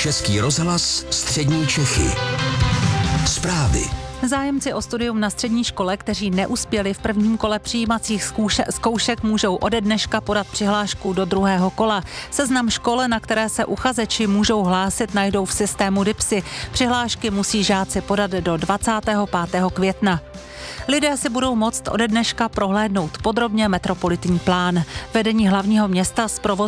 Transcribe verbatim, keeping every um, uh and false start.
Český rozhlas Střední Čechy. Zprávy. Zájemci o studium na střední škole, kteří neuspěli v prvním kole přijímacích zkouše, zkoušek, můžou ode dneška podat přihlášku do druhého kola. Seznam škol, na které se uchazeči můžou hlásit, najdou v systému DIPSy. Přihlášky musí žáci podat do dvacátého pátého května. Lidé si budou moct ode dneška prohlédnout podrobně metropolitní plán. Vedení hlavního města z provozu